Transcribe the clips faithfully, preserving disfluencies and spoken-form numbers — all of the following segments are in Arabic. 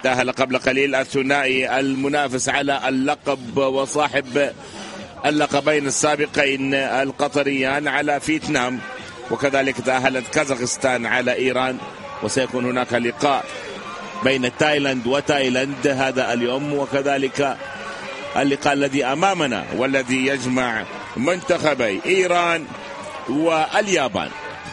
تأهل قبل قليل الثنائي المنافس على اللقب وصاحب اللقبين السابقين القطريان على فيتنام، وكذلك تأهلت كازاخستان على إيران، وسيكون هناك لقاء بين تايلاند وتايلاند هذا اليوم، وكذلك اللقاء الذي أمامنا والذي يجمع منتخبي إيران واليابان.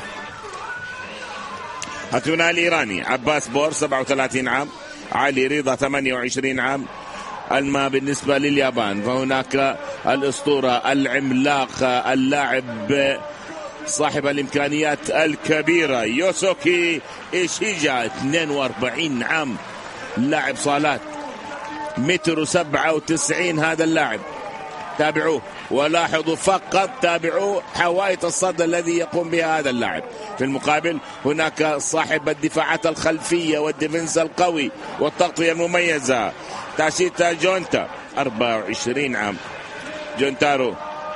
الثنائي الإيراني عباس بور سبعة وثلاثين عام، علي رضا ثمانية وعشرين عام. أما بالنسبة لليابان فهناك الأسطورة العملاق اللاعب صاحب الإمكانيات الكبيرة يوسوكي إيشيجا اثنين وأربعين عام، لاعب صالات متر وسبعة وتسعين هذا اللاعب. تابعوه ولاحظوا فقط، تابعوا حوائط الصد الذي يقوم بها هذا اللاعب. في المقابل هناك صاحب الدفاعات الخلفية والديفنس القوي والتغطية المميزة تاشيتا جونتا أربعة وعشرين عام. جونتارو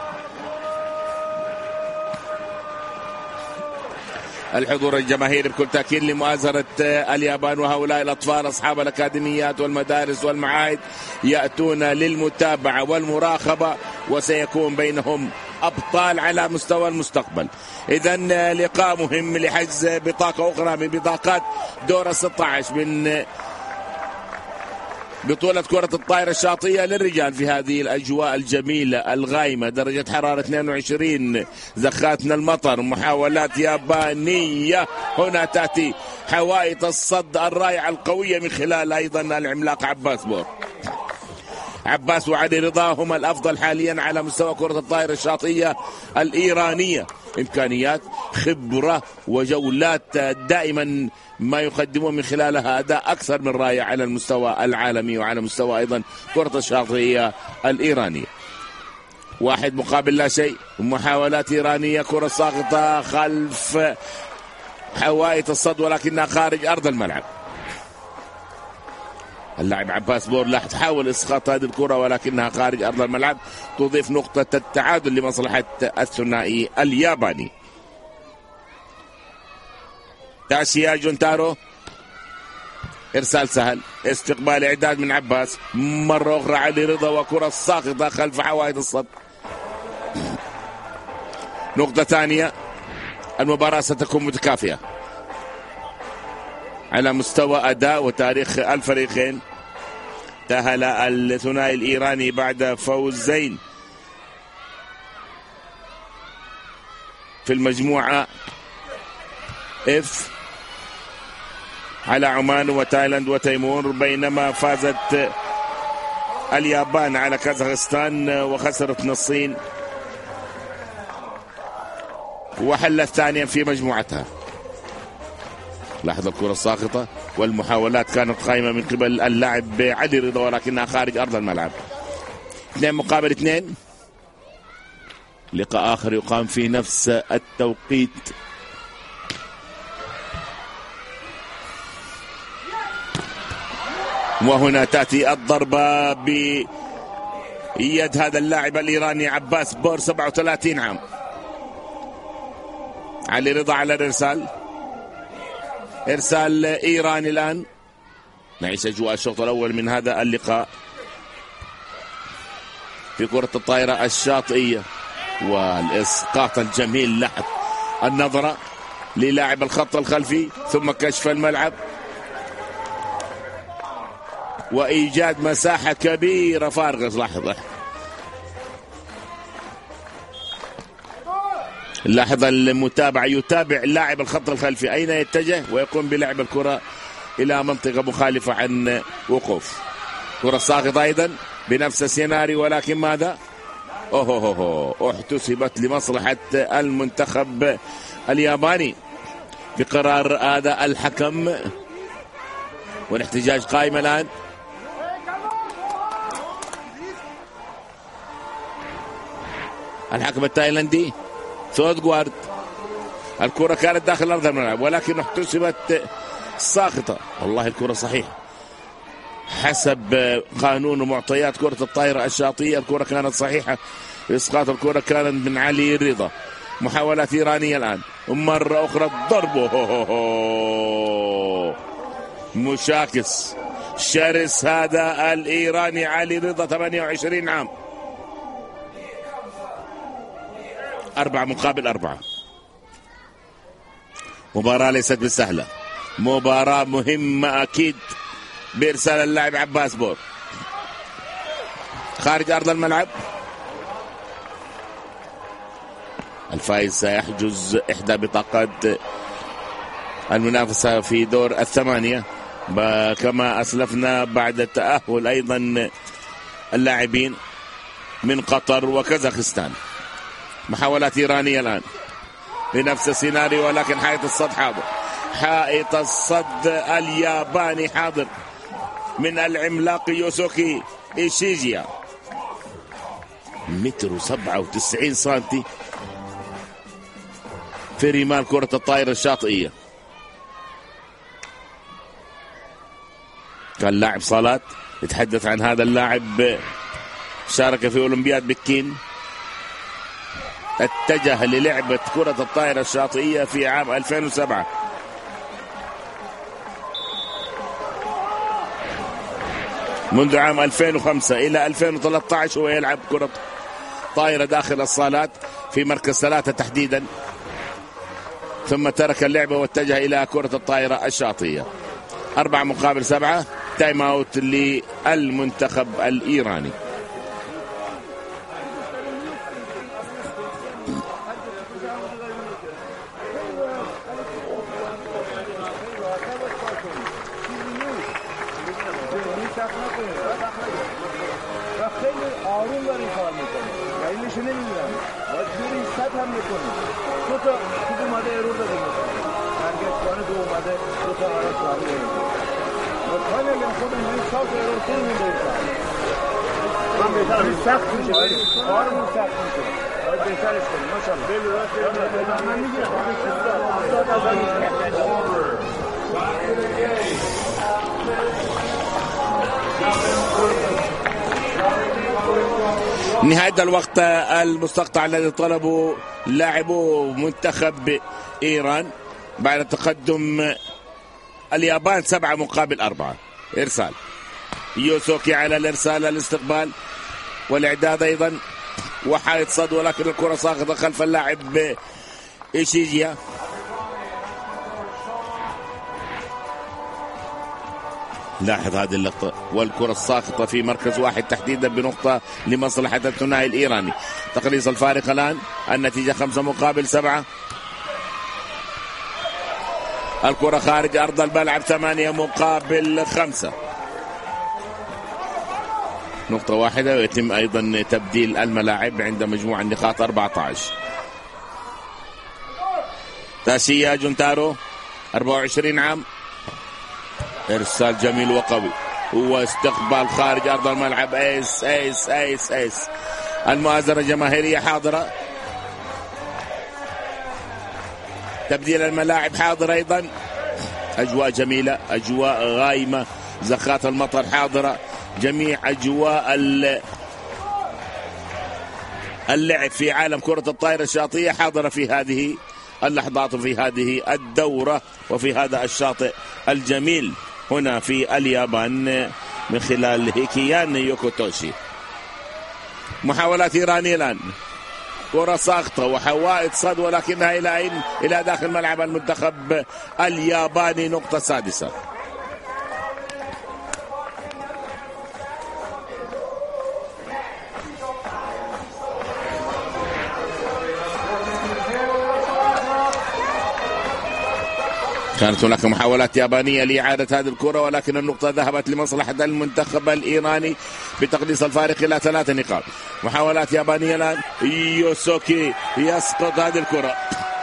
الحضور الجماهيري بكل تأكيد لمؤازرة اليابان، وهؤلاء الأطفال أصحاب الأكاديميات والمدارس والمعاهد يأتون للمتابعة والمراقبة، وسيكون بينهم أبطال على مستوى المستقبل. إذن لقاء مهم لحجز بطاقة أخرى من بطاقات دور ستة عشر من بطولة كرة الطائرة الشاطئية للرجال في هذه الأجواء الجميلة الغايمة. درجة حرارة اثنين وعشرين، زخات من المطر، محاولات يابانية. هنا تأتي حوائط الصد الرائعة القوية من خلال أيضا العملاق عباس بور. عباس وعلي رضا هما الأفضل حاليا على مستوى كرة الطائرة الشاطئية الإيرانية. إمكانيات، خبرة، وجولات دائما ما يقدمون من خلالها أداء أكثر من رائع على المستوى العالمي وعلى مستوى أيضا كرة الشاطئية الإيرانية. واحد مقابل لا شيء، محاولات إيرانية، كرة ساقطة خلف حوائط الصد ولكنها خارج أرض الملعب. اللاعب عباس بور لا تحاول إسقاط هذه الكرة ولكنها خارج أرض الملعب، تضيف نقطة التعادل لمصلحة الثنائي الياباني. تاشيا جونتارو، إرسال سهل، استقبال إعداد من عباس، مرة أخرى علي رضا وكرة ساقطة خلف حوائط الصد. نقطة ثانية، المباراة ستكون متكافئة على مستوى أداء وتاريخ الفريقين. تأهل الثنائي الإيراني بعد فوزين في المجموعة اف على عمان وتايلاند وتيمور، بينما فازت اليابان على كازاخستان وخسرت من الصين وحلت ثانيا في مجموعتها. لاحظ الكرة الساقطة والمحاولات كانت قائمة من قبل اللاعب علي رضا ولكنها خارج أرض الملعب. اثنين مقابل اثنين، لقاء آخر يقام في نفس التوقيت. وهنا تأتي الضربة بيد هذا اللاعب الإيراني عباس بور سبعة وثلاثين عام. علي رضا على الإرسال، إرسال إيراني الآن. نعيش أجواء الشوط الأول من هذا اللقاء في كرة الطائرة الشاطئية، والإسقاط الجميل. لحظ النظرة للاعب الخط الخلفي ثم كشف الملعب وإيجاد مساحة كبيرة فارغة. لحظة لاحظ المتابع، يتابع اللاعب الخط الخلفي أين يتجه ويقوم بلعب الكرة إلى منطقة مخالفة عن وقوف. كرة ساقطة أيضا بنفس السيناريو، ولكن ماذا؟ أوه أوه أوه احتسبت لمصلحة المنتخب الياباني بقرار هذا الحكم، والاحتجاج قائم الآن. الحكم التايلاندي سودغوارد، الكرة كانت داخل أرض الملعب ولكن احتسبت ساقطة. والله الكرة صحيحة حسب قانون ومعطيات كرة الطائرة الشاطئية، الكرة كانت صحيحة. إسقاط الكرة كانت من علي رضا. محاولات إيرانية الآن، مرة أخرى ضربه مشاكس شرس هذا الإيراني علي رضا، ثمانية وعشرين عام. أربعة مقابل أربعة. مباراة ليست بالسهلة، مباراة مهمة أكيد بإرسال اللاعب عباس بور خارج أرض الملعب. الفائز سيحجز إحدى بطاقات المنافسة في دور الثمانية كما أسلفنا، بعد التأهل أيضا اللاعبين من قطر وكازاخستان. محاولات إيرانية الآن بنفس السيناريو، ولكن حائط الصد حاضر. حائط الصد الياباني حاضر من العملاق يوسوكي إيشيجيا، متر وسبعة وتسعين سنتي في رمال كرة الطائرة الشاطئية. كان لاعب صالات يتحدث عن هذا اللاعب، شارك في أولمبياد بكين، اتجه للعبة كرة الطائرة الشاطئية في عام ألفين وسبعة. منذ عام ألفين وخمسة إلى ألفين وثلاثة عشر هو يلعب كرة طائرة داخل الصالات في مركز ثلاثة تحديدا، ثم ترك اللعبة واتجه إلى كرة الطائرة الشاطئية. أربعة مقابل سبعة، تايم أوت للمنتخب الإيراني. نهاية الوقت المستقطع الذي طلبه لاعبو منتخب إيران بعد تقدم اليابان سبعة مقابل أربعة. إرسال يوسوكي على الإرسال، الاستقبال والإعداد أيضا، وحائط صد، ولكن الكرة ساقطة خلف اللاعب إيشيجيا. لاحظ هذه اللقطة، والكرة الساقطة في مركز واحد تحديدا بنقطة لمصلحة الثنائي الإيراني. تقليص الفارق الآن، النتيجة خمسة مقابل سبعة. الكرة خارج أرض الملعب، ثمانية مقابل خمسة. نقطة واحدة، ويتم أيضا تبديل الملاعب عند مجموع النقاط أربعة عشر. تاشيا جونتارو أربعة وعشرين عام، إرسال جميل وقوي، واستقبال خارج أرض الملعب. ايس ايس ايس ايس المؤازرة الجماهيرية حاضرة، تبديل الملاعب حاضر أيضا. أجواء جميلة، أجواء غايمة، زخات المطر حاضرة، جميع أجواء اللعب في عالم كرة الطائرة الشاطئية حاضرة في هذه اللحظات وفي هذه الدورة وفي هذا الشاطئ الجميل هنا في اليابان من خلال هيكيان يوكوتوشي. محاولات إيرانية الآن، كرة ساقطة وحوائط صد، ولكنها إلى أين؟ إلى داخل ملعب المنتخب الياباني. نقطة سادسة. كانت هناك محاولات يابانية لإعادة هذه الكرة، ولكن النقطة ذهبت لمصلحة المنتخب الإيراني بتقليص الفارق إلى ثلاثة نقاط. محاولات يابانية الآن، يوسوكي يسقط هذه الكرة.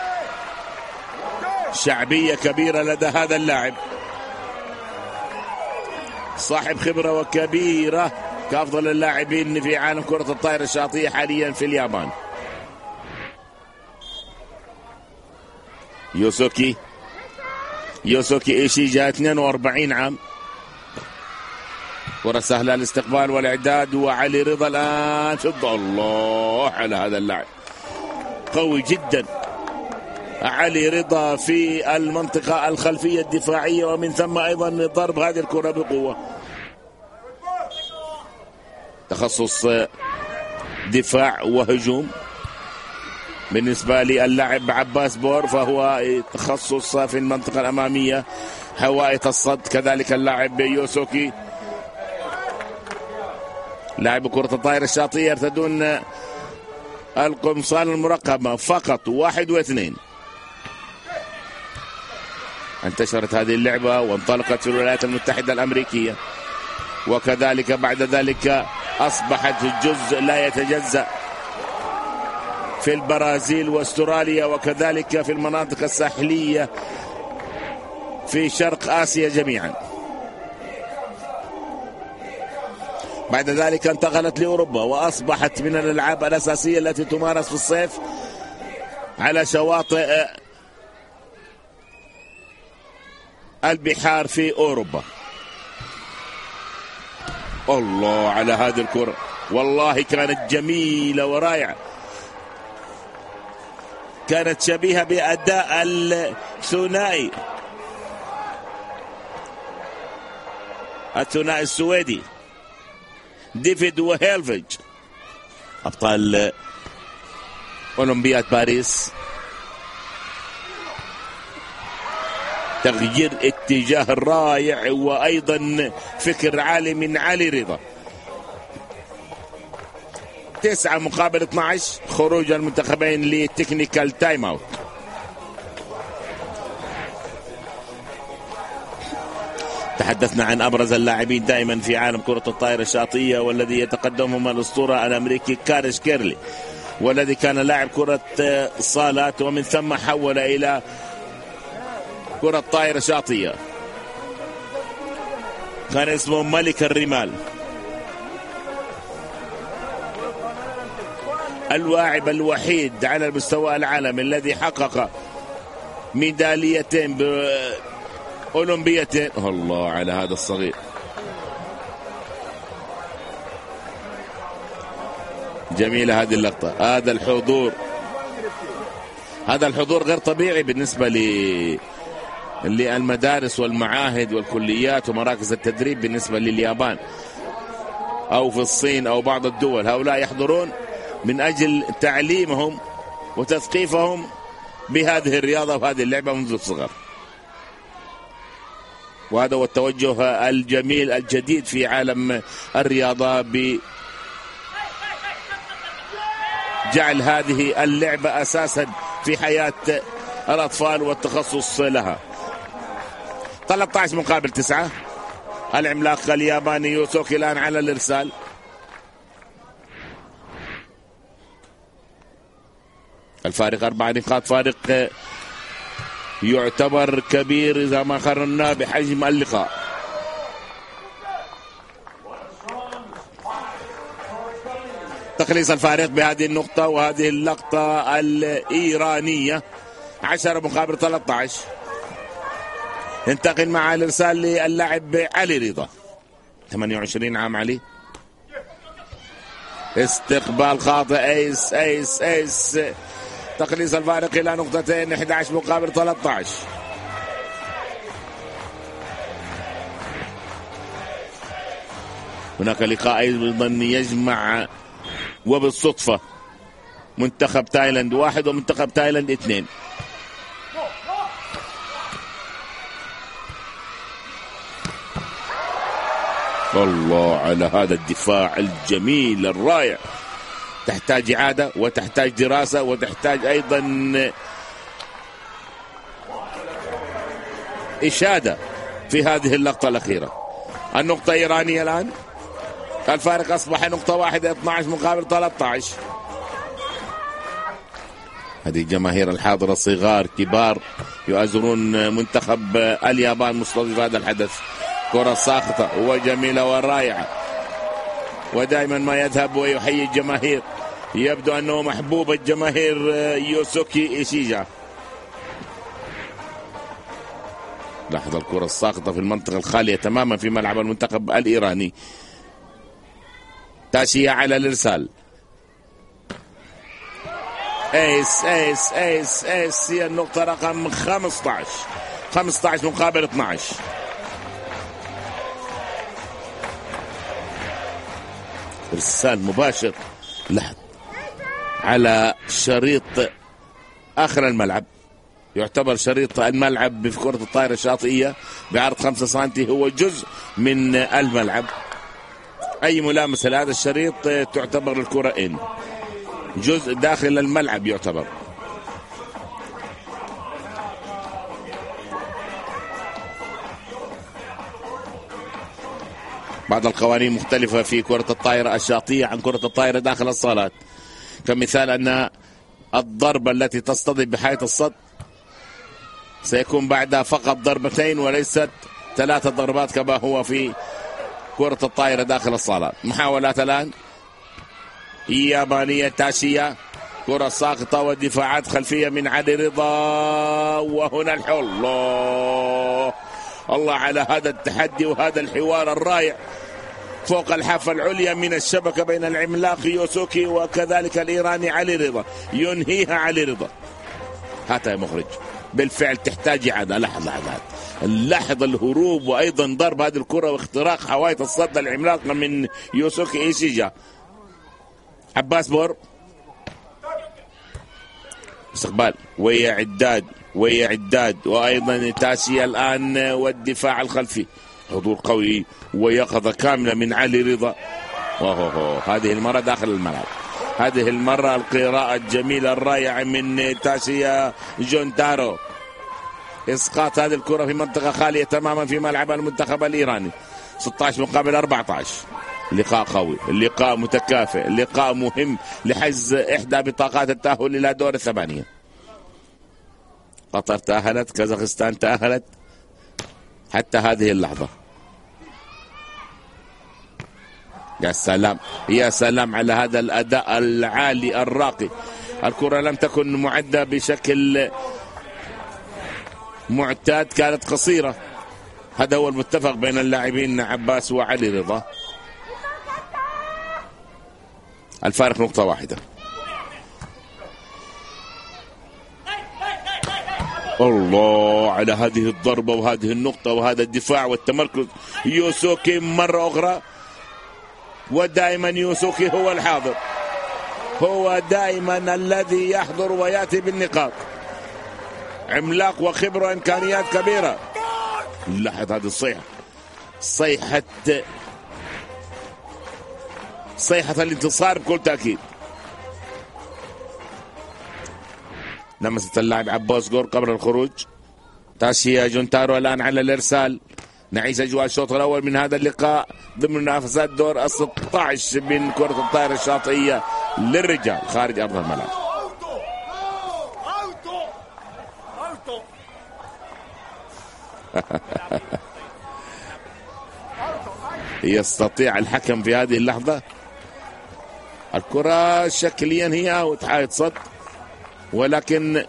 شعبية كبيرة لدى هذا اللاعب، صاحب خبرة وكبيرة كأفضل اللاعبين في عالم كرة الطائرة الشاطئية حاليا في اليابان. يوسوكي يوسوكي إيشيجيا اثنين وأربعين عام، كرة سهلة الاستقبال والإعداد، وعلي رضا الآن في الضوء. الله على هذا اللاعب، قوي جدا علي رضا في المنطقة الخلفية الدفاعية، ومن ثم أيضا ضرب هذه الكرة بقوة. تخصص دفاع وهجوم. بالنسبة للاعب عباس بور فهو تخصص في المنطقة الأمامية هوائة الصد. كذلك اللاعب يوسوكي لاعب كرة الطائرة الشاطئية يرتدون القمصان المرقمة فقط واحد واثنين. انتشرت هذه اللعبة وانطلقت في الولايات المتحدة الأمريكية، وكذلك بعد ذلك أصبحت جزء لا يتجزأ في البرازيل واستراليا، وكذلك في المناطق الساحلية في شرق آسيا جميعا. بعد ذلك انتقلت لأوروبا وأصبحت من الألعاب الأساسية التي تمارس في الصيف على شواطئ البحار في أوروبا. الله على هذه الكرة، والله كانت جميلة ورائعة، كانت شبيهة بأداء الثنائي الثنائي السويدي ديفيد وهيلفيج أبطال أولمبياد باريس. تغيير اتجاه رائع وأيضا فكر عالي من علي رضا. تسعة مقابل اثني عشر، خروج المنتخبين لتكنيكال تايم اوت. تحدثنا عن أبرز اللاعبين دائما في عالم كرة الطائرة الشاطئية، والذي يتقدمهم الأسطورة الأمريكي كاريش كيرلي، والذي كان لاعب كرة صالات ومن ثم حول إلى كرة طائرة شاطئية. كان اسمه ملك الرمال. اللاعب الوحيد على المستوى العالمي الذي حقق ميداليتين بأولمبيتين. الله على هذا الصغير، جميلة هذه اللقطة. هذا الحضور هذا الحضور غير طبيعي بالنسبة ل للمدارس والمعاهد والكليات ومراكز التدريب بالنسبة لليابان أو في الصين أو بعض الدول. هؤلاء يحضرون من أجل تعليمهم وتثقيفهم بهذه الرياضة وهذه اللعبة منذ الصغر. وهذا هو التوجه الجميل الجديد في عالم الرياضة، بجعل هذه اللعبة أساسا في حياة الأطفال والتخصص لها. ثلاثة عشر مقابل تسعة. العملاق الياباني يوسوكي الآن على الإرسال. الفارق أربع نقاط، فارق يعتبر كبير إذا ما قارنا بحجم اللقاء. تقليص الفارق بهذه النقطة وهذه اللقطة الإيرانية. عشرة مقابل ثلاثة عشر. انتقل مع الإرسال للاعب علي رضا، ثمانية وعشرين عام علي. استقبال خاطئ، ايس ايس ايس. تقليص الفارق إلى نقطتين، أحد عشر مقابل ثلاثة عشر. هناك لقاء أيضا يجمع وبالصدفة منتخب تايلاند واحد ومنتخب تايلاند اثنين. الله على هذا الدفاع الجميل الرائع. تحتاج إعادة وتحتاج دراسة وتحتاج أيضا إشادة في هذه اللقطة الأخيرة. النقطة إيرانية الآن. الفارق أصبح نقطة واحدة، اثني عشر مقابل ثلاثة عشر. هذه الجماهير الحاضرة صغار كبار يؤازرون منتخب اليابان مستضيف هذا الحدث. كرة ساخطة وجميلة ورائعة، ودائما ما يذهب ويحيي الجماهير. يبدو أنه محبوب الجماهير يوسوكي إيشيجا. لاحظ الكرة الساقطة في المنطقة الخالية تماما في ملعب المنتخب الإيراني. تاشية على الإرسال. ايس ايس ايس ايس. هي النقطة رقم خمسة عشر. خمسة عشر مقابل اثني عشر. ارسال مباشر لحد على شريط اخر الملعب، يعتبر شريط الملعب في كرة الطائرة الشاطئية بعرض خمسة سنتي هو جزء من الملعب. اي ملامسة لهذا الشريط تعتبر الكرة ان جزء داخل الملعب يعتبر. بعض القوانين مختلفة في كرة الطائرة الشاطئية عن كرة الطائرة داخل الصالات، كمثال أن الضربة التي تصطدم بحائط الصد سيكون بعدها فقط ضربتين وليست ثلاثة ضربات كما هو في كرة الطائرة داخل الصالات. محاولات الآن يابانية تاشيا، كرة ساقطة والدفاعات خلفية من علي رضا، وهنا الحل. الله الله على هذا التحدي وهذا الحوار الرائع فوق الحافة العليا من الشبكة بين العملاق يوسوكي وكذلك الإيراني علي رضا، ينهيها علي رضا. هاتا يا مخرج، بالفعل تحتاج إعادة. لحظة لحظة لاحظ الهروب وأيضا ضرب هذه الكرة واختراق حوائط الصد العملاقة من يوسوكي إيشيجا. عباس بور استقبال ويا عداد ويا عداد وأيضا تاسيا الآن والدفاع الخلفي، حضور قوي ويقظة كاملة من علي رضا. أوه هذه المرة داخل الملعب، هذه المرة القراءة الجميلة الرائعة من تاسيا جونتارو. إسقاط هذه الكرة في منطقة خالية تماما في ملعب المنتخب الإيراني. ستة عشر مقابل أربعة عشر. لقاء قوي، اللقاء متكافئ، اللقاء مهم لحجز إحدى بطاقات التأهل إلى دور الثمانية. قطر تأهلت، كازاخستان تأهلت حتى هذه اللحظة. يا سلام يا سلام على هذا الأداء العالي الراقي. الكرة لم تكن معدة بشكل معتاد، كانت قصيرة. هذا هو المتفق بين اللاعبين عباس وعلي رضا. الفارق نقطة واحدة. الله على هذه الضربة وهذه النقطة وهذا الدفاع والتمركز. يوسوكي مرة أخرى، ودائما يوسوكي هو الحاضر، هو دائما الذي يحضر ويأتي بالنقاط. عملاق وخبرة وإمكانيات كبيرة. لاحظ هذه الصيحة، صيحة صيحة الانتصار بكل تأكيد. لمست اللاعب عباس جور قبل الخروج. تاشيا جونتارو الآن على الإرسال. نعيش أجواء الشوط الأول من هذا اللقاء ضمن منافسات دور الستة عشر من كرة الطائرة الشاطئية للرجال خارج أرض الملعب. يستطيع الحكم في هذه اللحظة. الكرة شكليا هي أوت، حائط صد، ولكن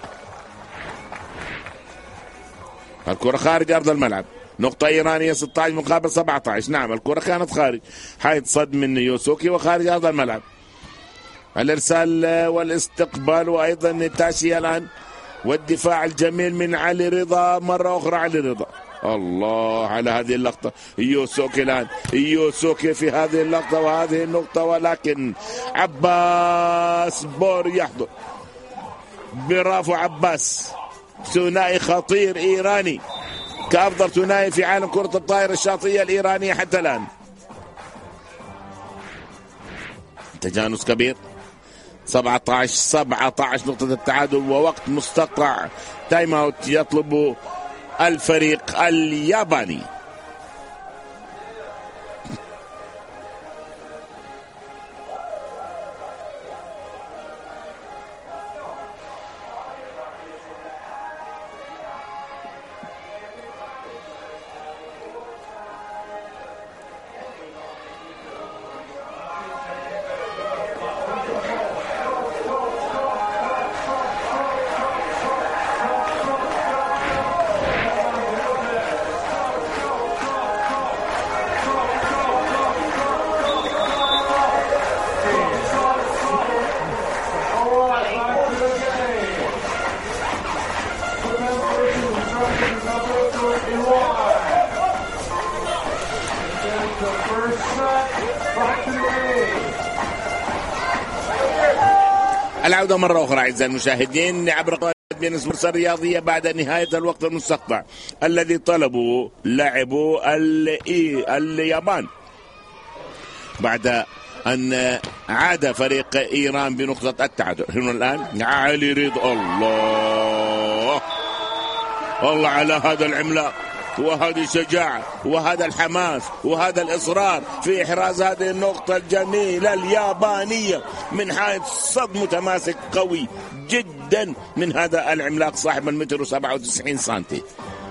الكرة خارج أرض الملعب. نقطة إيرانية ستة عشر مقابل سبعة عشر. نعم الكرة كانت خارج، حائط صد من يوسوكي وخارج أرض الملعب. الإرسال والاستقبال وأيضا تاشيا الآن والدفاع الجميل من علي رضا. مرة أخرى علي رضا. الله على هذه اللقطة. يوسوكي الآن، يوسوكي في هذه اللقطة وهذه النقطة، ولكن عباس بور يحضر. برافو عباس، ثنائي خطير إيراني، كأفضل ثنائي في عالم كرة الطائرة الشاطئية الإيرانية حتى الآن. تجانس كبير. سبعة عشر سبعة عشر نقطة التعادل ووقت مستقطع. تايم اوت يطلب الفريق الياباني. العودة مرة أخرى أعزائي المشاهدين عبر قناة بينس فرصة رياضية بعد نهاية الوقت المستقطع الذي طلبوا لاعبو اليابان بعد أن عاد فريق إيران بنقطة التعادل. هنا الآن علي رضا، الله الله على هذا العملاق وهذه الشجاعة وهذا الحماس وهذا الإصرار في إحراز هذه النقطة الجميلة اليابانية من حيث صد متماسك قوي جدا من هذا العملاق صاحب المتر وسبعة وتسعين سنتي.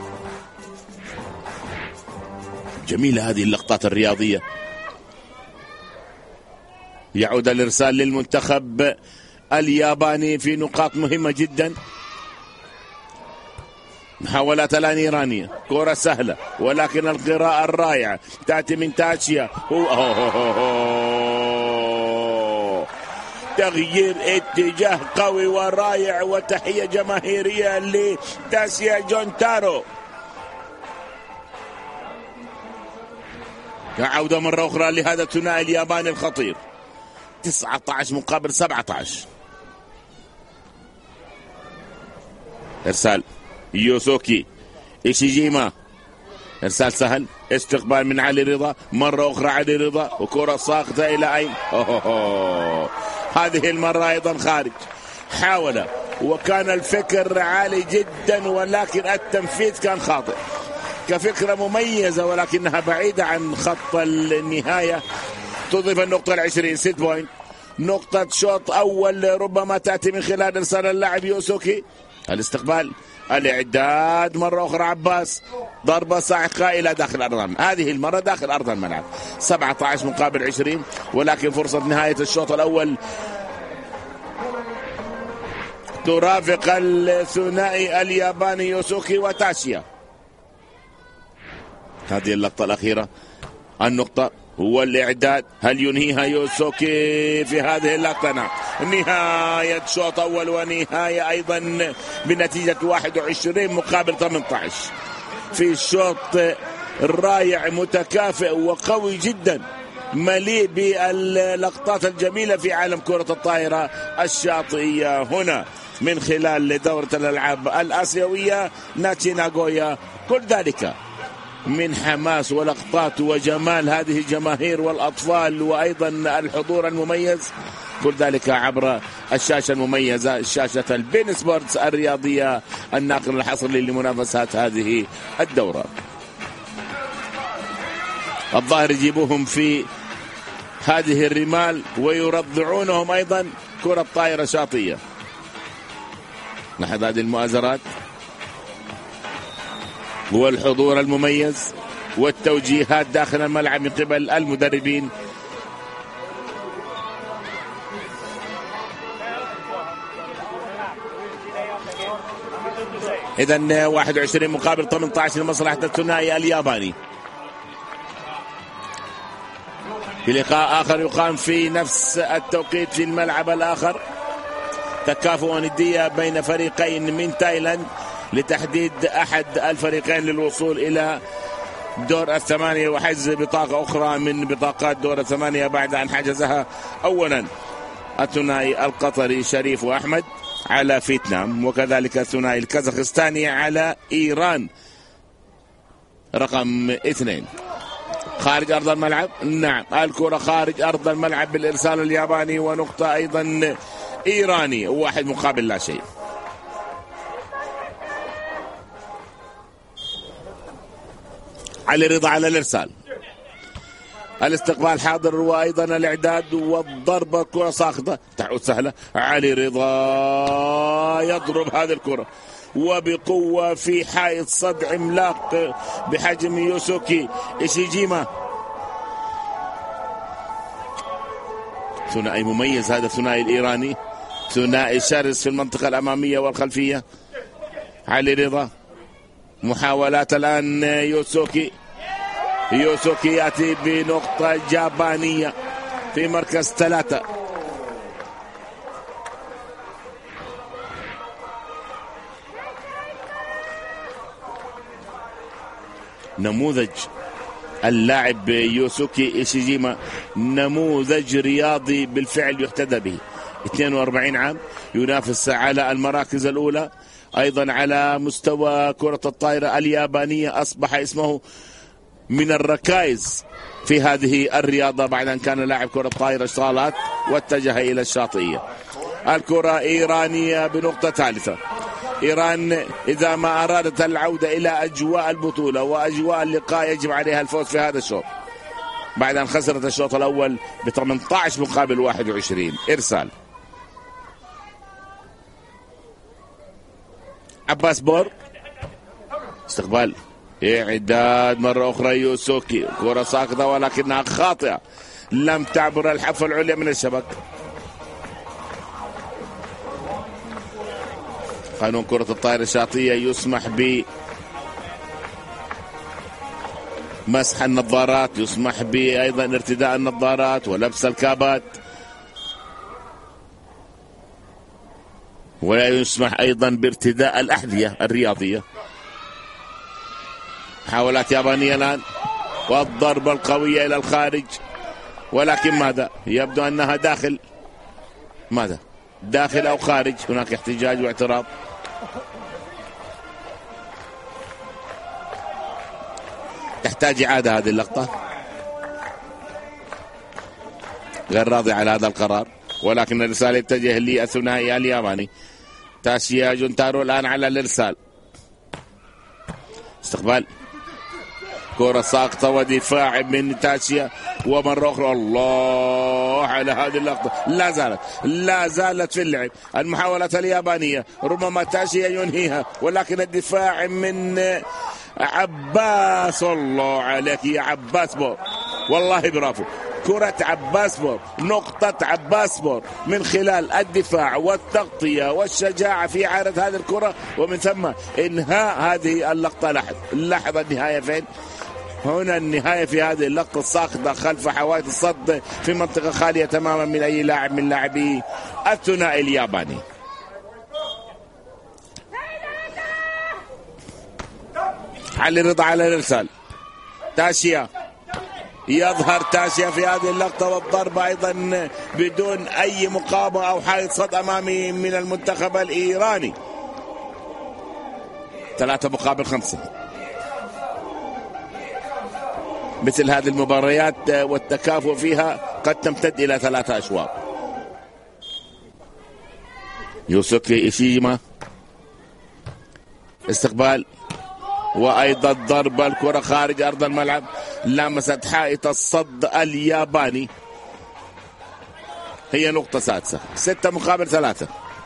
جميلة هذه اللقطات الرياضية. يعود الإرسال للمنتخب الياباني في نقاط مهمة جدا. محاولات الآن إيرانية، كرة سهلة ولكن القراءة الرائعة تأتي من تاتشيا. هو تغيير اتجاه قوي ورائع وتحية جماهيرية لتاسيا جونتارو. عودة مرة أخرى لهذا الثنائي الياباني الخطير. تسعة عشر مقابل سبعة عشر. إرسال يوسوكي إيشيجيما، إرسال سهل، استقبال من علي رضا، مرة أخرى علي رضا وكرة ساقطة إلى أين؟ أوه أوه. هذه المرة أيضا خارج. حاول وكان الفكر عالي جدا ولكن التنفيذ كان خاطئ. كفكرة مميزة ولكنها بعيدة عن خط النهاية. تضيف النقطة العشرين، ست بوينت. نقطة شوط أول ربما تأتي من خلال إرسال اللاعب يوسوكي. الاستقبال، الإعداد مرة أخرى عباس، ضربة صاعقة إلى داخل أرض الملعب. هذه المرة داخل أرض الملعب. سبعة عشر مقابل عشرين ولكن فرصة نهاية الشوط الأول ترافق الثنائي الياباني يوسوكي وتاشيا. هذه اللقطة الأخيرة، النقطة والإعداد، هل ينهيها يوسوكي في هذه اللقطة؟ نعم، نهاية شوط أول ونهاية أيضا بنتيجة واحد وعشرين مقابل ثمانية عشر في الشوط رائع متكافئ وقوي جدا مليء باللقطات الجميلة في عالم كرة الطائرة الشاطئية هنا من خلال دورة الألعاب الآسيوية ناتشي ناغويا. كل ذلك من حماس ولقطات وجمال هذه الجماهير والأطفال وأيضا الحضور المميز، كل ذلك عبر الشاشة المميزة، شاشة البين سبورتس الرياضية الناقل الحصري لمنافسات هذه الدورة. الظاهر يجيبوهم في هذه الرمال ويرضعونهم أيضا كرة طائرة شاطئية. نحن هذه المؤازرات والحضور المميز والتوجيهات داخل الملعب من قبل المدربين. إذن واحد وعشرين مقابل ثمانية عشر لمصلحة الثنائي الياباني. في لقاء آخر يقام في نفس التوقيت في الملعب الآخر، تكافؤ ندية بين فريقين من تايلاند لتحديد أحد الفريقين للوصول إلى دور الثمانية وحجز بطاقة أخرى من بطاقات دور الثمانية بعد أن حجزها أولا الثنائي القطري شريف وأحمد على فيتنام، وكذلك الثنائي الكازاخستاني على إيران رقم اثنين. خارج أرض الملعب، نعم الكرة خارج أرض الملعب بالإرسال الياباني ونقطة أيضا إيراني، واحد مقابل لا شيء. علي رضا على الإرسال، الاستقبال حاضر وأيضا الإعداد والضربة، كرة ساقطة تعود سهلة. علي رضا يضرب هذه الكرة وبقوة في حائط صد عملاق بحجم يوسوكي إيشيجيما. ثنائي مميز هذا الثنائي الإيراني، ثنائي شرس في المنطقة الأمامية والخلفية. علي رضا، محاولات الآن يوسوكي، يوسوكي يأتي بنقطة جابانية في مركز ثلاثة. نموذج اللاعب يوسوكي إيشيجيما نموذج رياضي بالفعل يحتذى به. اثنين وأربعين عام، ينافس على المراكز الأولى، أيضا على مستوى كرة الطائرة اليابانية أصبح اسمه من الركائز في هذه الرياضة بعد أن كان لاعب كرة طائرة صالات واتجه إلى الشاطئية. الكرة إيرانية بنقطة ثالثة. إيران إذا ما أرادت العودة إلى أجواء البطولة وأجواء اللقاء يجب عليها الفوز في هذا الشوط بعد أن خسرت الشوط الأول ب ثمانية عشر مقابل واحد وعشرين. إرسال عباس بور، استقبال، إعداد مرة أخرى يوسوكي، كرة ساقطة ولكنها خاطئة لم تعبر الحافة العليا من الشبك. قانون كرة الطائرة الشاطئية يسمح ب مسح النظارات، يسمح بأيضا ارتداء النظارات ولبس الكابات، ولا يسمح أيضا بارتداء الأحذية الرياضية. محاولات يابانية الآن والضربة القوية إلى الخارج، ولكن ماذا؟ يبدو أنها داخل. ماذا؟ داخل أو خارج؟ هناك احتجاج واعتراض. تحتاج إعادة هذه اللقطة. غير راضي على هذا القرار، ولكن الرسالة يتجه للثنائي الياباني تاشيا جونتارو الآن على الإرسال. استقبال، كرة ساقطة ودفاع من تاشيا، ومرة أخرى الله على هذه اللقطة. لا زالت لا زالت في اللعب المحاولات اليابانية، ربما تاشيا ينهيها، ولكن الدفاع من عباس. الله عليك يا عباس بور، والله برافو. كرة عباس بور، نقطة عباس بور من خلال الدفاع والتغطية والشجاعة في إعادة هذه الكرة، ومن ثم إنهاء هذه اللقطة. لاحظ لاحظ النهاية فين؟ هنا النهاية في هذه اللقطة الساقطة خلف حوائط الصد في منطقة خالية تماما من أي لاعب من لاعبي الثنائي الياباني. علي رضا على الإرسال. تاشيا، يظهر تاشيا في هذه اللقطة والضربة أيضا بدون أي مقاومة أو حائط صد أمامي من المنتخب الإيراني. ثلاثة مقابل خمسة. مثل هذه المباريات والتكافؤ فيها قد تمتد إلى ثلاثة أشواط. يوسوكي إيشيجيما، استقبال وأيضا ضربة، الكرة خارج أرض الملعب، لمست حائط الصد الياباني. هي نقطة سادسة، ستة مقابل ثلاثة.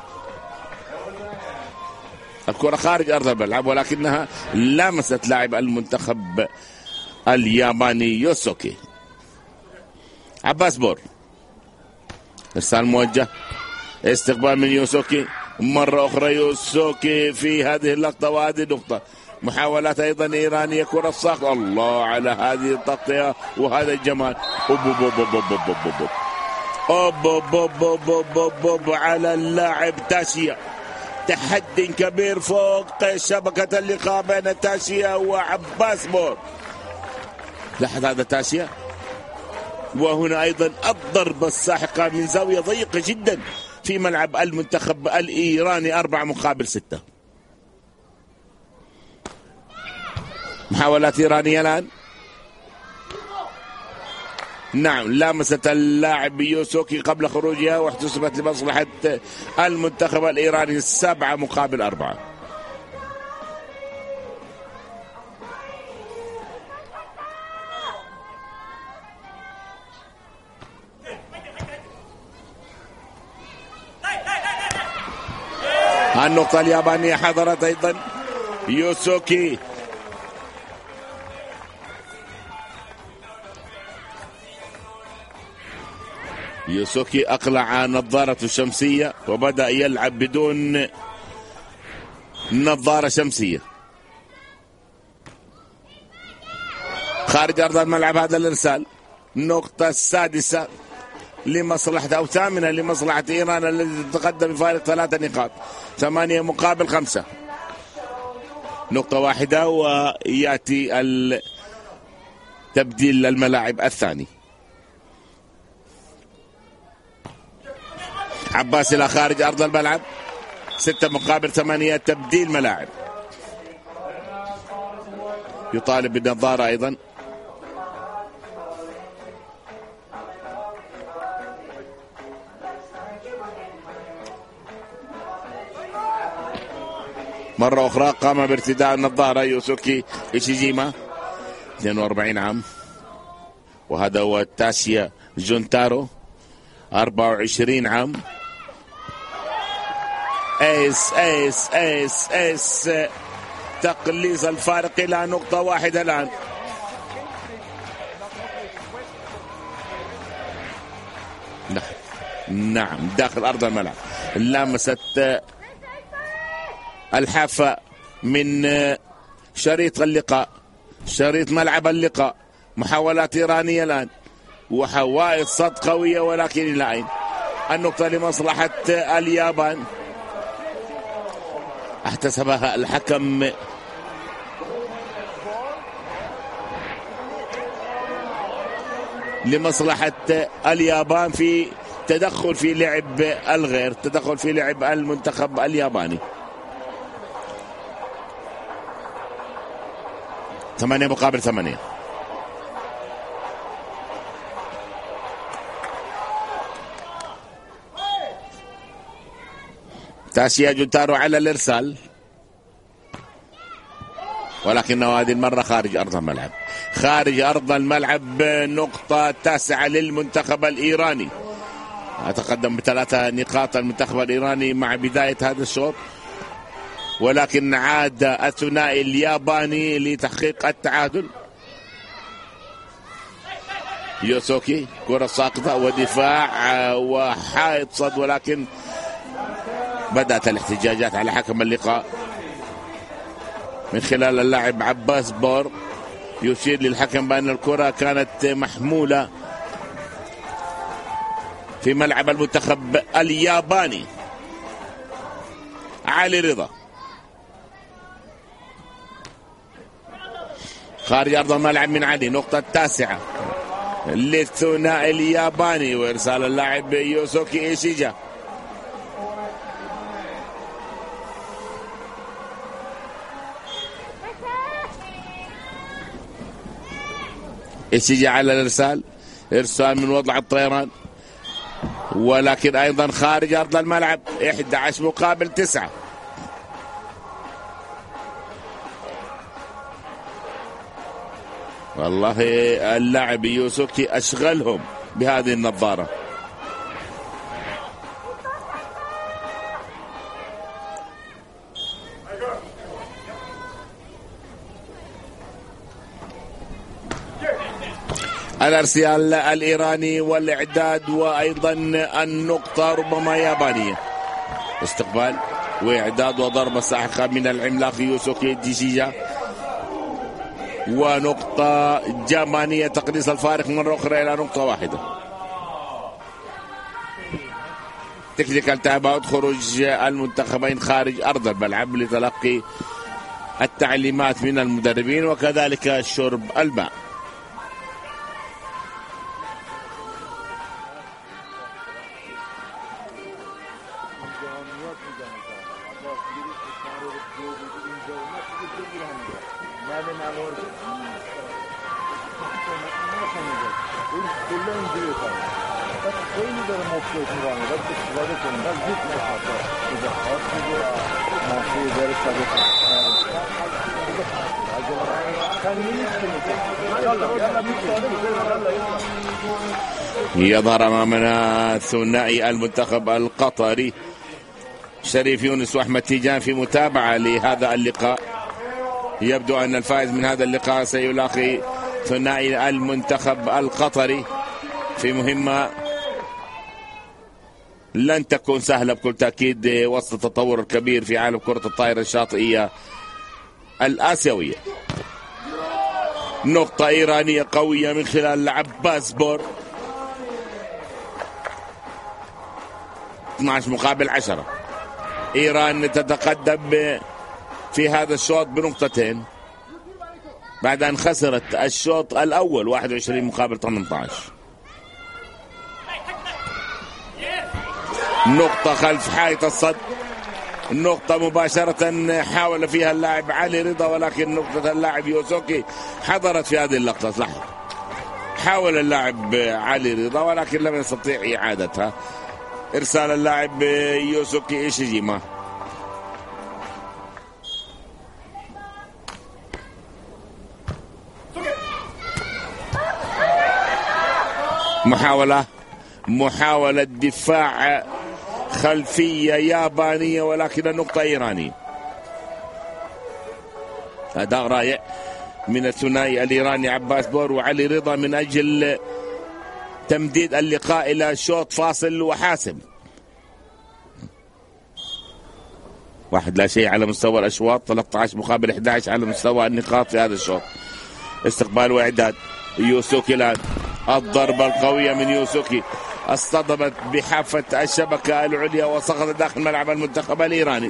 الكرة خارج أرض الملعب ولكنها لمست لاعب المنتخب الياباني يوسوكي. عباس بور، إرسال موجه، استقبال من يوسوكي، مرة أخرى يوسوكي في هذه اللقطة وهذه النقطة. محاولات أيضا إيرانية، كرة الصاق، الله على هذه التغطية وهذا الجمال. أوب أوب أوب أوب أوب أوب أوب أوب أوب أوب على اللاعب تاشيا. تحدي كبير فوق شبكة اللقاء بين تاشيا وعباس بور. لاحظ هذا تاشيا، وهنا أيضا الضربة الساحقة من زاوية ضيقة جدا في ملعب المنتخب الإيراني. أربعة مقابل ستة. محاولات إيرانية الآن. نعم، لامست اللاعب يوسوكي قبل خروجها واحتسبت لمصلحة المنتخب الإيراني. سبعة مقابل أربعة. النقطة اليابانية حضرت أيضا يوسوكي. يوسوكي أقلع نظارته الشمسية وبدأ يلعب بدون نظارة شمسية. خارج أرض الملعب هذا الإرسال. النقطة السادسة لمصلحة أو ثامنة لمصلحة إيران الذي تتقدم بفارق ثلاثة نقاط. ثمانية مقابل خمسة. نقطة واحدة ويأتي تبديل الملاعب الثاني. عباس إلى خارج أرض الملعب، ستة مقابل ثمانية، تبديل ملاعب. يطالب بالنظارة أيضا. مرة أخرى قام بارتداء النظارة يوسوكي إيشيجيما، اثنين وأربعين عام، وهذا هو تاسيا جونتارو، أربعة وعشرين عام. ايس ايس ايس ايس تقليص الفارق إلى نقطة واحدة الآن. نعم داخل أرض الملعب، لامست الحافة من شريط اللقاء، شريط ملعب اللقاء. محاولات إيرانية الآن وحوائط صد قوية، ولكن إلى أين؟ النقطة لمصلحة اليابان، احتسبها الحكم. لمصلحة اليابان في تدخل في لعب الغير، تدخل في لعب المنتخب الياباني. ثمانية مقابل ثمانية. تاسيا جونتارو على الإرسال، ولكنه هذه المرة خارج أرض الملعب، خارج أرض الملعب. نقطة تاسعة للمنتخب الإيراني، أتقدم بثلاثة نقاط المنتخب الإيراني مع بداية هذا الشوط، ولكن عاد الثنائي الياباني لتحقيق التعادل. يوسوكي كرة ساقطة ودفاع وحائط صد، ولكن بدأت الاحتجاجات على حكم اللقاء من خلال اللاعب عباس بور، يشير للحكم بأن الكرة كانت محمولة في ملعب المنتخب الياباني. علي رضا خارج أرض الملعب من علي، نقطة تاسعة للثنائي الياباني، وإرسال اللاعب يوسوكي إيشيجا. إيشيجا على الإرسال، إرسال من وضع الطيران، ولكن أيضا خارج أرض الملعب. إحدى عشر مقابل تسعة. والله اللاعب يوسوكي أشغلهم بهذه النظارة. الارسال الإيراني والإعداد، وأيضا النقطة ربما يابانية. استقبال وإعداد وضربة ساحقة من العملاق يوسوكي إيشيجا، ونقطة جابانية تقليص الفارق مرة أخرى إلى نقطة واحدة. تكنيكال تايم اوت، خروج المنتخبين خارج أرض الملعب لتلقي التعليمات من المدربين وكذلك شرب الماء. يظهر أمامنا ثنائي المنتخب القطري شريف يونس وأحمد تيجان في متابعة لهذا اللقاء. يبدو أن الفائز من هذا اللقاء سيلاقي ثنائي المنتخب القطري في مهمة لن تكون سهلة بكل تأكيد وسط التطور الكبير في عالم كرة الطائرة الشاطئية الآسيوية. نقطة إيرانية قوية من خلال عباس بور، اثني عشر مقابل عشرة. إيران تتقدم في هذا الشوط بنقطتين. بعد أن خسرت الشوط الأول واحد وعشرين مقابل ثمانية عشر. نقطة خلف حائط الصد، النقطة مباشرة حاول فيها اللاعب علي رضا، ولكن نقطة اللاعب يوسوكي حضرت في هذه اللقطة. لحظة، حاول اللاعب علي رضا ولكن لم يستطيع إعادتها. إرسال اللاعب يوسوكي إيشيجيما. محاولة محاولة دفاع خلفية يابانية ولكن النقطة إيرانية. أداء رائع من الثنائي الإيراني عباس بور وعلي رضا من أجل تمديد اللقاء إلى شوط فاصل وحاسم. واحد لا شيء على مستوى الأشواط، ثلاثة عشر مقابل أحد عشر على مستوى النقاط في هذا الشوط. استقبال وإعداد يوسوكي الآن، الضربة القوية من يوسوكي اصطدمت بحافة الشبكة العليا وسقطت داخل ملعب المنتخب الإيراني.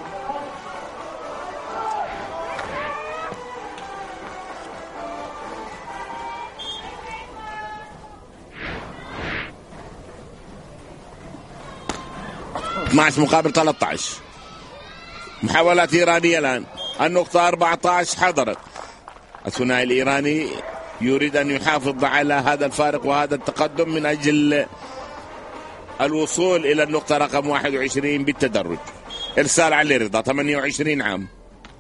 اثني عشر مقابل ثلاثة عشر. محاولات إيرانية الآن، النقطة أربعة عشر حضرت. الثنائي الإيراني يريد أن يحافظ على هذا الفارق وهذا التقدم من أجل الوصول إلى النقطة رقم واحد وعشرين بالتدرج. إرسال علي رضا ثمانية وعشرين عام.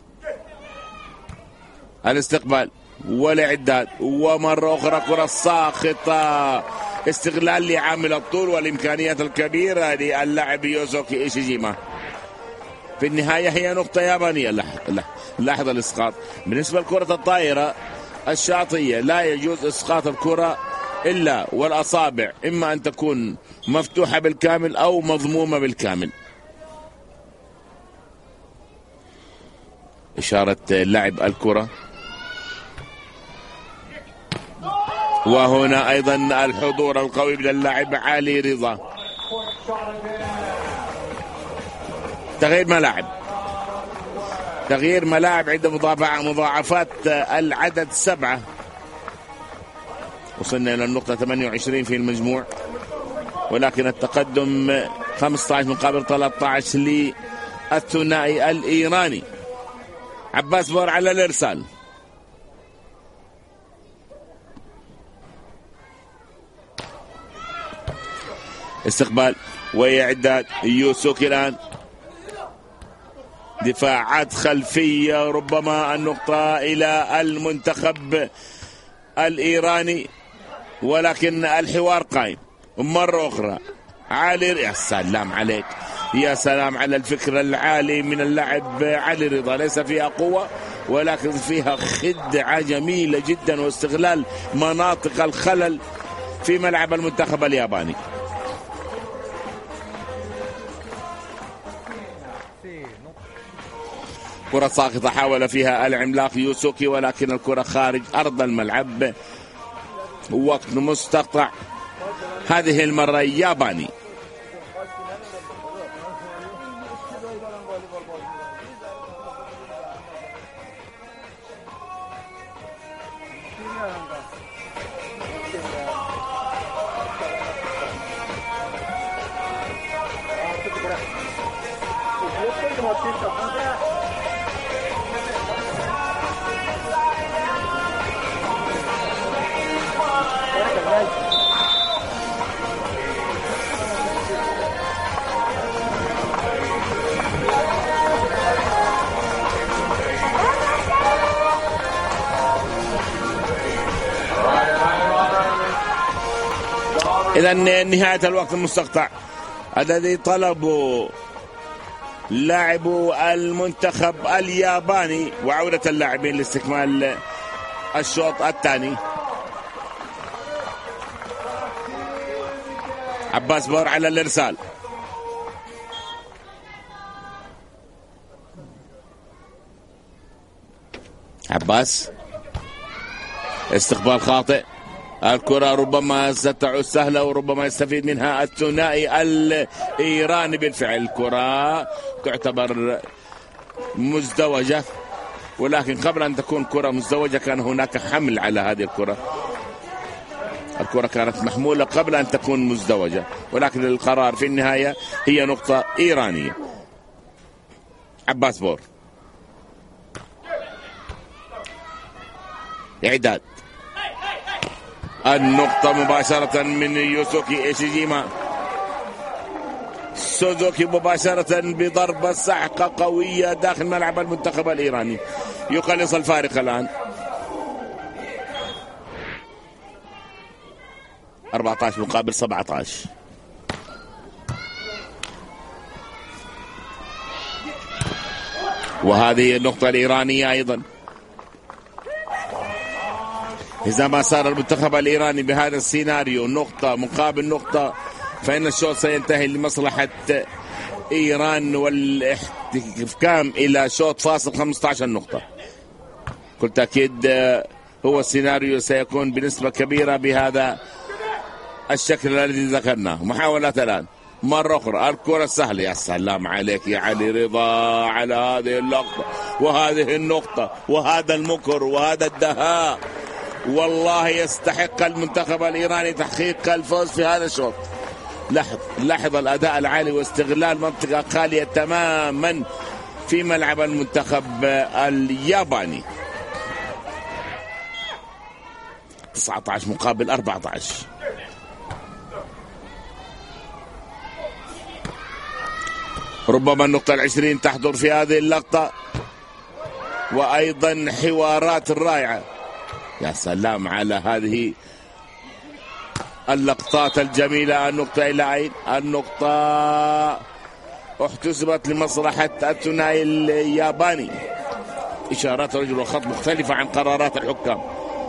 الاستقبال والإعداد ومرة أخرى كرة ساقطة، استغلال لعامل الطول والإمكانيات الكبيرة للاعب يوسوكي إيشيجيما. في النهاية هي نقطة يابانية. لاحظ الإسقاط. بالنسبة لكرة الطائرة الشاطئية لا يجوز إسقاط الكرة إلا والأصابع إما أن تكون مفتوحة بالكامل أو مضمومة بالكامل. إشارة لاعب الكرة. وهنا أيضا الحضور القوي للاعب علي رضا. تغيير ملاعب، تغيير ملاعب عند مضاعفات العدد سبعة. وصلنا إلى النقطة ثمانية وعشرين في المجموع، ولكن التقدم خمسة عشر مقابل ثلاثة عشر للثنائي الإيراني. عباس بور على الإرسال. استقبال وإعداد يوسوكي الآن. دفاعات خلفية، ربما النقطة إلى المنتخب الإيراني، ولكن الحوار قائم مرة أخرى. علي، يا سلام عليك، يا سلام على الفكر العالي من اللاعب علي رضا. ليس فيها قوة ولكن فيها خدعة جميلة جدا واستغلال مناطق الخلل في ملعب المنتخب الياباني. كرة ساقطة حاول فيها العملاق يوسوكي ولكن الكرة خارج أرض الملعب. وقت مستقطع هذه المرة ياباني. إذا نهاية الوقت المستقطع الذي طلبوا لاعبو المنتخب الياباني وعودة اللاعبين لاستكمال الشوط الثاني. عباس بور على الإرسال. عباس، استقبال خاطئ. الكرة ربما ستعود سهلة وربما يستفيد منها الثنائي الإيراني. بالفعل الكرة تعتبر مزدوجة ولكن قبل أن تكون كرة مزدوجة كان هناك حمل على هذه الكرة. الكرة كانت محمولة قبل أن تكون مزدوجة، ولكن القرار في النهاية هي نقطة إيرانية. عباس بور، إعداد النقطة مباشرة من يوسوكي إيشيجيما. سوزوكي مباشرة بضربة سحقة قوية داخل ملعب المنتخب الإيراني، يقلص الفارق الآن أربعة عشر مقابل سبعة عشر. وهذه النقطة الإيرانية أيضا. إذا ما صار المنتخب الإيراني بهذا السيناريو نقطة مقابل نقطة فإن الشوط سينتهي لمصلحة إيران والاحتكام إلى شوط فاصل خمسة عشر نقطة. كل تأكيد هو السيناريو سيكون بنسبة كبيرة بهذا الشكل الذي ذكرناه. محاولات الآن مرة أخرى، الكرة السهلة. يا سلام عليك يا علي رضا على هذه اللقطة وهذه النقطة وهذا المكر وهذا الدهاء. والله يستحق المنتخب الإيراني تحقيق الفوز في هذا الشوط. لاحظ لاحظ الأداء العالي واستغلال منطقة خالية تماما في ملعب المنتخب الياباني. تسعة عشر مقابل أربعة عشر. ربما النقطة العشرين تحضر في هذه اللقطة، وأيضا حوارات رائعة. يا سلام على هذه اللقطات الجميلة. النقطة إلى أين؟ النقطة احتسبت لمصلحة الثنائي الياباني. إشارات رجل وخط مختلفة عن قرارات الحكام.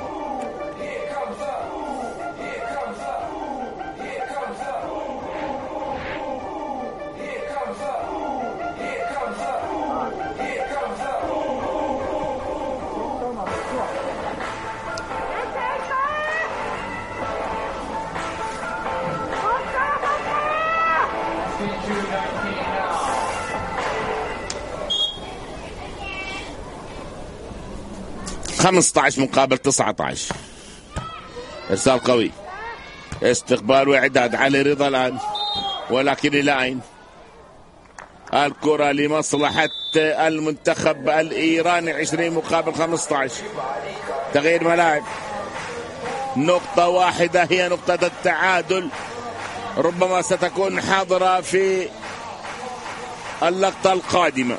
خمسة عشر مقابل تسعة عشر. إرسال قوي، استقبال وإعداد. علي رضا الآن، ولكن إلى أين؟ الكرة لمصلحة المنتخب الإيراني. عشرين مقابل خمسة عشر. تغيير ملاعب. نقطة واحدة هي نقطة التعادل، ربما ستكون حاضرة في اللقطة القادمة.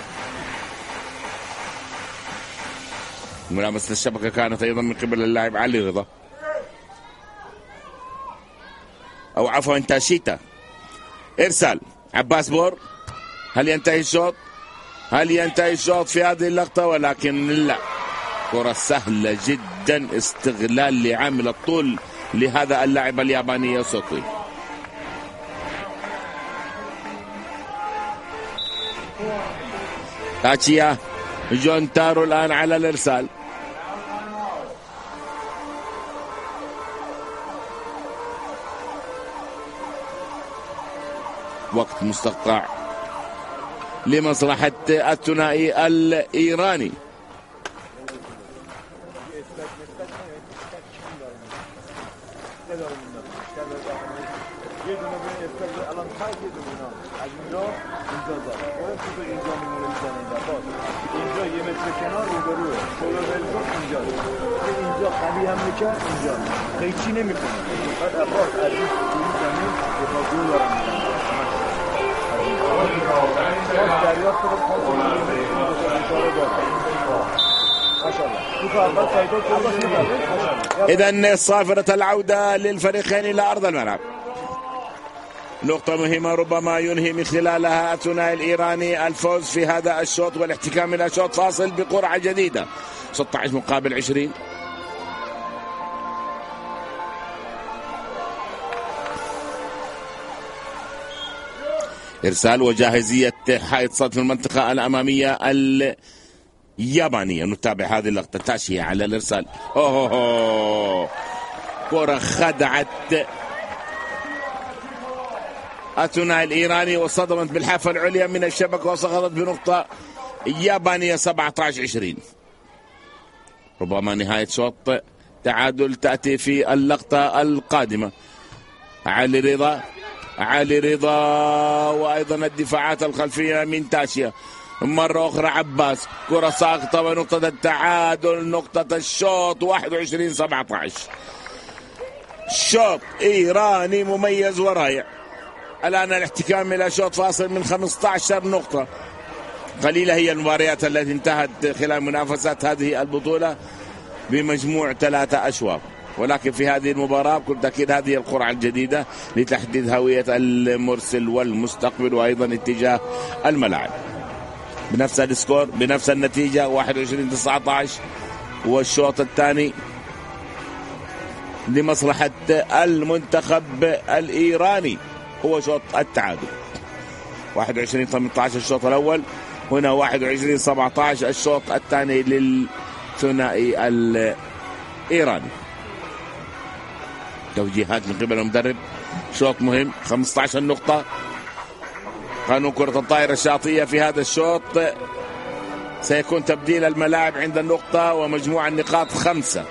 ملامسة الشبكة كانت أيضا من قبل اللاعب علي رضا، أو عفوا تاشيتا. إرسال عباس بور. هل ينتهي الشوط؟ هل ينتهي الشوط في هذه اللقطة؟ ولكن لا، كرة سهلة جدا، استغلال لعامل الطول لهذا اللاعب الياباني يوسوكي. تاتشيا جون تارو الآن على الإرسال. وقت مستقطع لمصلحة الثنائي الإيراني. إذن صافرة العودة للفريقين إلى أرض الملعب. نقطة مهمة ربما ينهي من خلالها الثنائي الإيراني الفوز في هذا الشوط والاحتكام إلى شوط فاصل بقرعة جديدة. ستة عشر مقابل عشرين. إرسال وجاهزية حائط صد في المنطقة الأمامية اليابانية. نتابع هذه اللقطة. تاشية على الإرسال. أوه, أوه. كرة خدعت الثنائي الإيراني وصدمت بالحافة العليا من الشبكة وسقطت بنقطة اليابانية سبعة عشر عشرين. ربما نهاية شوط تعادل تأتي في اللقطة القادمة. علي رضا علي رضا وأيضا الدفاعات الخلفية من تاشيا. مرة أخرى عباس، كرة ساقطة ونقطة التعادل، نقطة الشوط واحد وعشرين سبعة عشر. شوط إيراني مميز ورائع. الآن الاحتكام إلى شوط فاصل من خمسة عشر نقطة. قليلة هي المباريات التي انتهت خلال منافسات هذه البطولة بمجموع ثلاثة أشواط، ولكن في هذه المباراة بكل تأكيد هذه القرعة الجديدة لتحديد هوية المرسل والمستقبل وأيضا اتجاه الملاعب. بنفس السكور بنفس النتيجة واحد وعشرين تسعة عشر، والشوط الثاني لمصلحة المنتخب الإيراني هو شوط التعادل واحد وعشرين ثمانية عشر الشوط الأول، هنا واحد وعشرين سبعة عشر الشوط الثاني للثنائي الإيراني. توجيهات من قبل المدرب، شوط مهم خمسة عشر نقطة. قانون كرة الطائرة الشاطئية في هذا الشوط سيكون تبديل الملاعب عند النقطة ومجموع النقاط خمسة.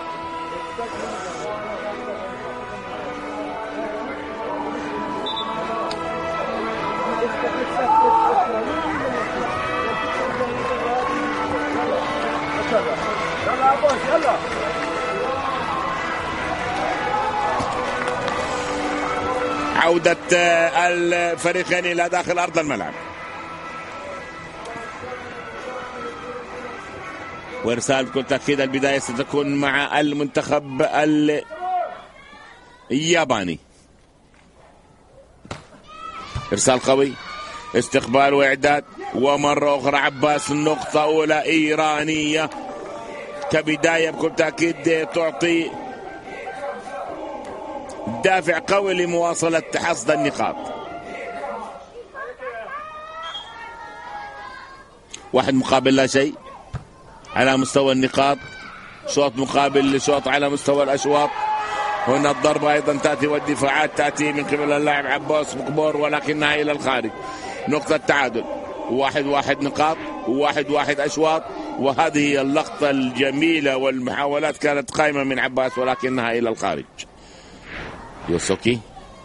عودة الفريقين إلى داخل أرض الملعب، وإرسال بكل تأكيد البداية ستكون مع المنتخب الياباني. إرسال قوي، استقبال وإعداد، ومرة أخرى عباس، نقطة أولى إيرانية كبداية بكل تأكيد تعطي دافع قوي لمواصلة حصد النقاط. واحد مقابل لا شيء على مستوى النقاط، شوط مقابل لشوط على مستوى الأشواط. هنا الضربة أيضا تأتي والدفاعات تأتي من قبل اللاعب عباس مقبور ولكنها إلى الخارج. نقطة تعادل، واحد واحد نقاط، واحد واحد أشواط، وهذه هي اللقطة الجميلة والمحاولات كانت قائمة من عباس ولكنها إلى الخارج. يوسوكي،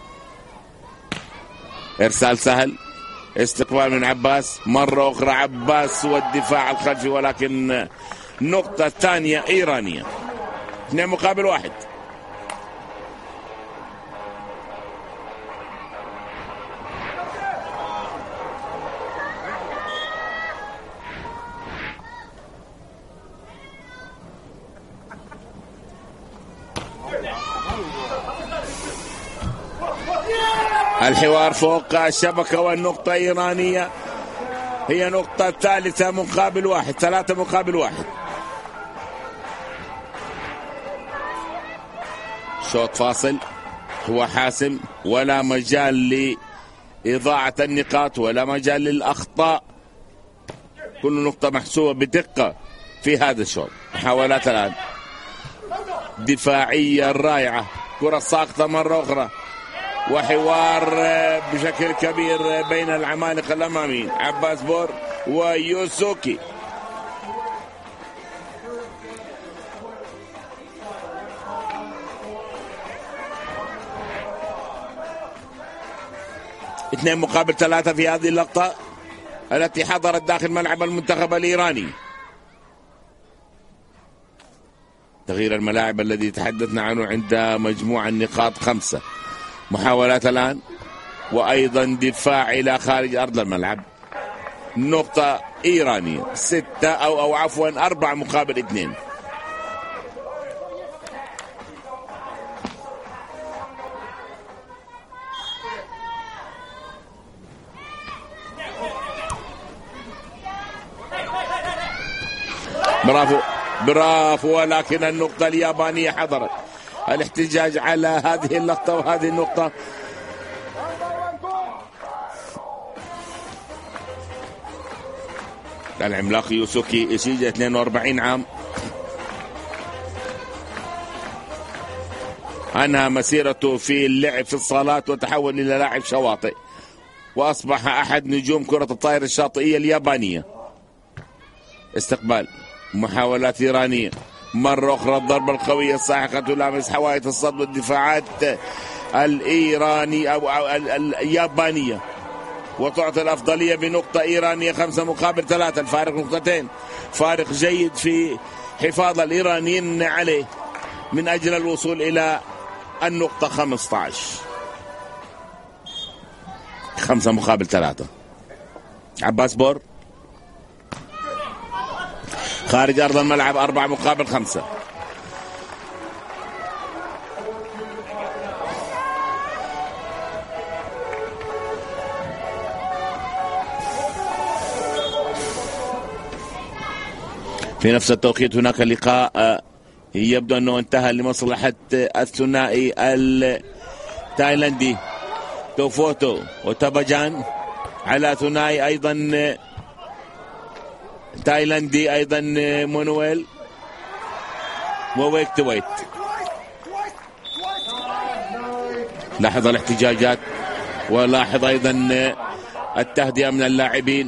إرسال سهل، استقبال من عباس، مرة أخرى عباس والدفاع الخلفي، ولكن نقطة ثانية إيرانية. اثنين مقابل واحد. الحوار فوق الشبكة والنقطة إيرانية، هي نقطة ثالثة مقابل واحد، ثلاثة مقابل واحد. شوط فاصل هو حاسم، ولا مجال لإضاعة النقاط ولا مجال للأخطاء، كل نقطة محسوبة بدقة في هذا الشوط. محاولات الآن دفاعية رائعة، كرة ساقطة مرة أخرى، وحوار بشكل كبير بين العمالقة الأماميين عباس بور ويوسوكي. اثنين مقابل ثلاثة في هذه اللقطة التي حضرت داخل ملعب المنتخب الإيراني. تغيير الملاعب الذي تحدثنا عنه عند مجموع النقاط خمسة. محاولات الآن وأيضا دفاع إلى خارج أرض الملعب. نقطة إيرانية، ستة أو أو عفوا أربعة مقابل اثنين. برافو برافو، ولكن النقطة اليابانية حضرت. الاحتجاج على هذه اللقطة وهذه النقطة. العملاق يوسوكي إيشيجا اثنين وأربعين عام، أنهى مسيرته في اللعب في الصالات وتحول إلى لاعب شواطئ، وأصبح أحد نجوم كرة الطائرة الشاطئية اليابانية. استقبال محاولات إيرانية مرة أخرى، الضربة القوية الساحقة تلامس حوائط الصد والدفاعات الإيراني أو اليابانية، وتعطي الأفضلية بنقطة إيرانية. خمسة مقابل ثلاثة، الفارق نقطتين، فارق جيد في حفاظ الإيرانيين عليه من أجل الوصول إلى النقطة خمسة عشر. خمسة مقابل ثلاثة. عباس بور خارج أرض الملعب، أربعة مقابل خمسة. في نفس التوقيت هناك لقاء يبدو أنه انتهى لمصلحة الثنائي التايلاندي توفوتو وتاباجان على ثنائي أيضا تايلاندي أيضا مونويل وويك تويت. لاحظ الاحتجاجات ولاحظ أيضا التهدئة من اللاعبين.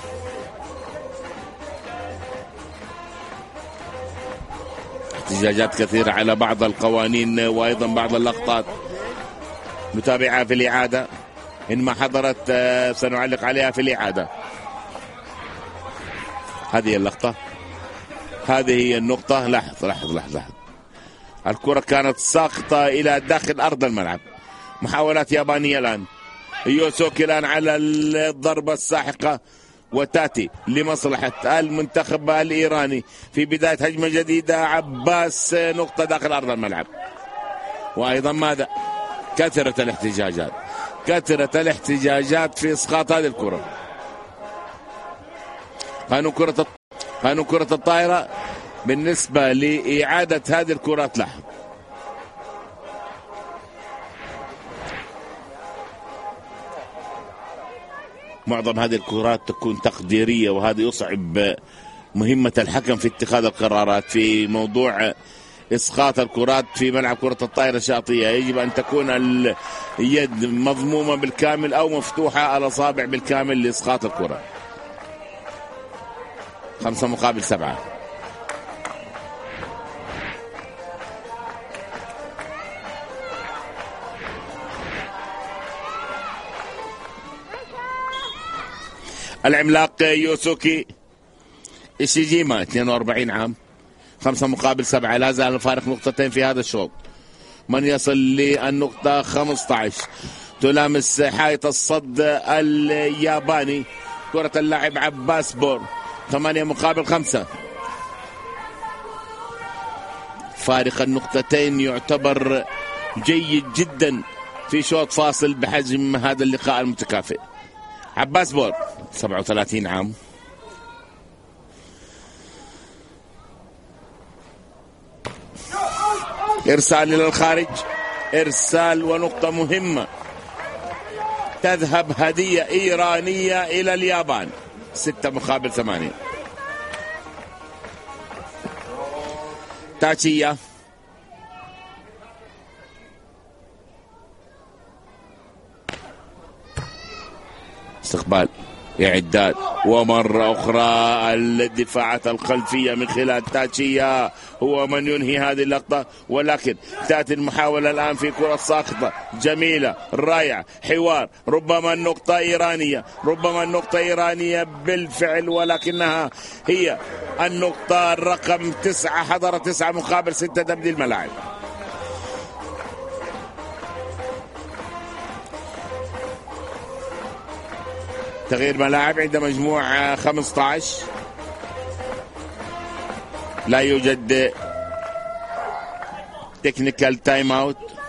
احتجاجات كثيرة على بعض القوانين وأيضا بعض اللقطات نتابعها في الإعادة، إن ما حضرت سنعلق عليها في الإعادة. هذه اللقطة، هذه هي النقطة. لاحظ لاحظ لاحظ لاحظ الكرة كانت ساقطة إلى داخل أرض الملعب. محاولات يابانية الآن، يوسوكي الآن على الضربة الساحقة وتاتي لمصلحة المنتخب الإيراني في بداية هجمة جديدة. عباس نقطة داخل أرض الملعب. وأيضا ماذا؟ كثرة الاحتجاجات، كثرة الاحتجاجات في إسقاط هذه الكرة. قانون كرة قانون كرة الطائرة بالنسبة لإعادة هذه الكرات. لاحظ معظم هذه الكرات تكون تقديرية، وهذا يصعب مهمة الحكم في اتخاذ القرارات في موضوع إسقاط الكرات في ملعب كرة الطائرة الشاطئية. يجب أن تكون اليد مضمومة بالكامل أو مفتوحة الأصابع بالكامل لإسقاط الكرة. خمسة مقابل سبعة. العملاق يوسوكي إيشيجيما اثنين وأربعين عام. خمسة مقابل سبعة، لا زال الفارق نقطتين في هذا الشوط. من يصل للنقطة خمسة عشر تلامس حائط الصد الياباني كرة اللاعب عباس بور. ثمانية مقابل خمسة، فارق النقطتين يعتبر جيد جدا في شوط فاصل بحجم هذا اللقاء المتكافئ. عباس بور سبعة وثلاثين عام. إرسال إلى الخارج، إرسال ونقطة مهمة. تذهب هدية إيرانية إلى اليابان. ستة مقابل ثمانية. تاتشيا استقبال، إعداد، ومرة أخرى الدفاعات الخلفية من خلال تاتشيا هو من ينهي هذه اللقطة. ولكن تأتي المحاولة الآن في كرة ساقطة جميلة رائعة، حوار، ربما النقطة إيرانية، ربما النقطة إيرانية بالفعل، ولكنها هي النقطة الرقم تسعة. حضر تسعة مقابل ستة تبديل الملاعب. تغيير ملاعب عند مجموع خمسة عشر. لا يوجد تكنيكال تايم اوت.